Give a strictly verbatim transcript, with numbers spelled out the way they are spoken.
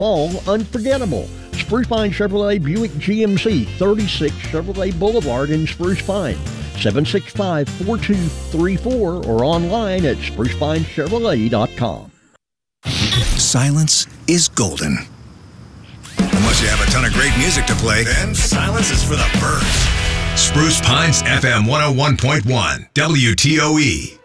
fall unforgettable. Spruce Pine Chevrolet Buick G M C, thirty-six Chevrolet Boulevard in Spruce Pine. seven six five, four two three four or online at spruce pine chevrolet dot com. Silence is golden. Unless you have a ton of great music to play, then silence is for the birds. Spruce Pines F M one oh one point one, W T O E.